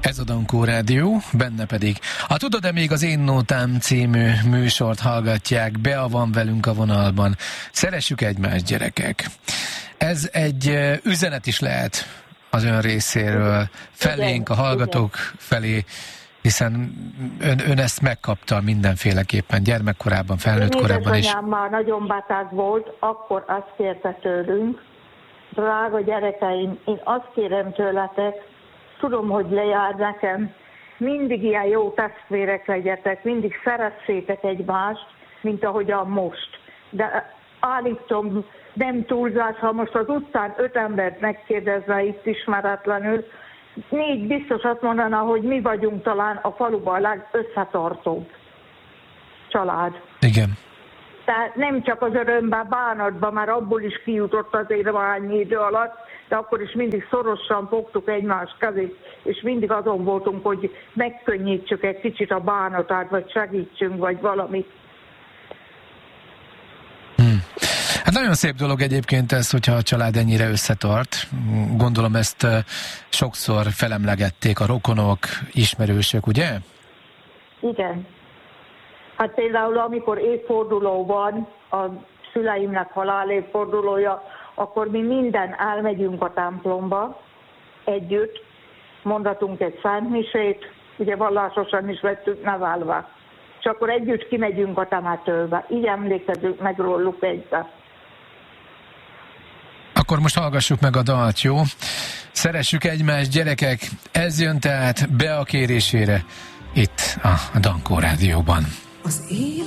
Ez a Dankó Rádió, benne pedig a Tudod-e még az Én Nótám című műsort hallgatják, Bea van velünk a vonalban. Szeressük egymást, gyerekek! Ez egy üzenet is lehet az ön részéről, felénk, a hallgatók felé, hiszen ön ezt megkapta mindenféleképpen, gyermekkorában, felnőtt korában is. Édesanyám már nagyon beteg volt, akkor azt kérte tőlünk, drága gyerekeim, én azt kérem tőletek, tudom, hogy lejár nekem, mindig ilyen jó testvérek legyetek, mindig szeressétek egymást, mint ahogyan most. De állítom, nem túlzás, ha most az utcán 5 embert megkérdezve itt ismeretlenül, 4 biztos azt mondaná, hogy mi vagyunk talán a faluban a legösszetartóbb család. Igen. Tehát nem csak az örömben, bánatban, már abból is kijutott azért annyi idő alatt, de akkor is mindig szorosan fogtuk egymás kezét, és mindig azon voltunk, hogy megkönnyítsük egy kicsit a bánatát, vagy segítsünk, vagy valamit. Hát nagyon szép dolog egyébként ez, hogyha a család ennyire összetart. Gondolom ezt sokszor felemlegették a rokonok, ismerősök, ugye? Igen. Hát például amikor évforduló van, a szüleimnek halálévfordulója, akkor mi minden elmegyünk a templomba együtt, mondatunk egy szentmisét, ugye vallásosan is vettük nevelve, és akkor együtt kimegyünk a temetőbe. Így emlékezünk meg róluk egybe. Akkor most hallgassuk meg a dalt, jó? Szeressük egymást, gyerekek! Ez jön tehát Bea kérésére itt a Dankó Rádióban.